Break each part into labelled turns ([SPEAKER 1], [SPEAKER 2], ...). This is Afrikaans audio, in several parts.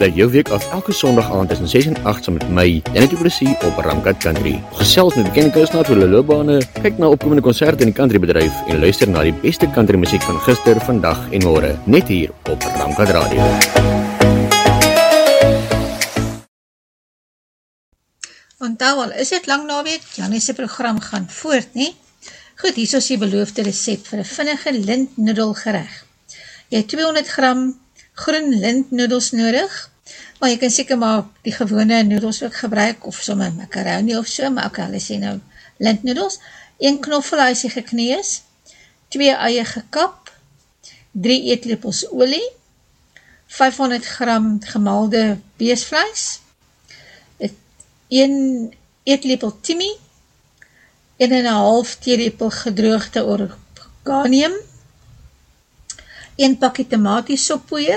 [SPEAKER 1] Sluit jou week af elke Sondag aand tussen 6 en 8 saam met my, Janet Du Plessis op Ramkat Country. Gesels met bekende kunstenaars oor hulle loopbane, kyk na opkomende konserte in die countrybedryf en luister na die beste country musiek van gister, vandag en môre, net hier op Ramkat Radio.
[SPEAKER 2] Onthou al, is dit lang naweek? Janie se program gaan voort, nie? Goed, hier is die beloofde recept vir 'n vinnige lintnoedel gereg. Jy het 200 gram groen lintnoedels nodig, maar jy kan seker maar die gewone noedels ook gebruik, of sommer macaroni of so, maar ook hulle sê nou lintnoedels. 1 knoffelhuisie geknee is, 2 eie gekap, 3 eetlepels olie, 500 gram gemaalde beesvleis, 1 eetlepel timie, 1,5 teelepel gedroogde organium, 1 pakkie tomatiesoppoeier,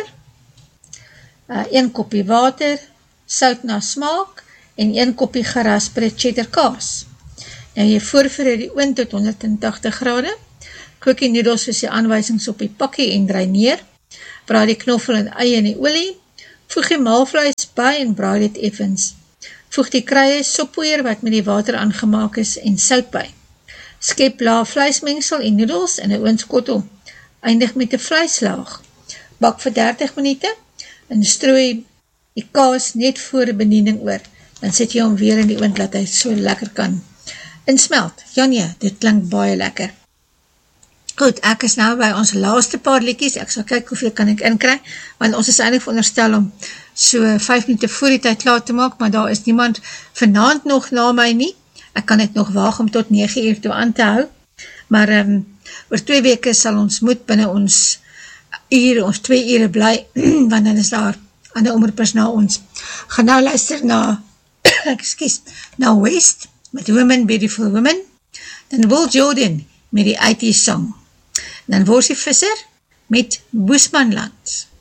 [SPEAKER 2] 1 koppie water, sout na smaak en 1 koppie gerasperde cheddar kaas. Nou jy voorverhit die oond tot 180 grade, kook die noedels soos die aanwysings op die pakkie en draai neer, braai die knoffel en eie in die olie, voeg die maalvleis by en braai dit effens. Voeg die kruie, soppoeier wat met die water aangemaak is en sout by. Skep laag vleismengsel en noedels in 'n oondskottel. Eindig met 'n vleislaag. Bak vir 30 minute en strooi die kaas net voor die bediening oor. Dan sit jy hom weer in die oond, laat hy so lekker kan insmelt. Janie, dit klink baie lekker. Goed, ek is nou by ons laaste paar liedjies. Ek sal kyk hoeveel kan ek inkry, want ons is eintlik veronderstel om so 5 minute voor die tyd klaar te maak, maar daar is niemand vanaand nog na my nie. Ek kan dit nog waag om tot 9 uur toe aan te hou, maar oor 2 weke sal ons moet binne ons 2 ure bly, want dan is daar ander omroepers na ons. Gaan nou luister na na West, met Women, Beautiful Women, dan Will Jordan met die 80s song, dan Worsie Visser met Boesmanland.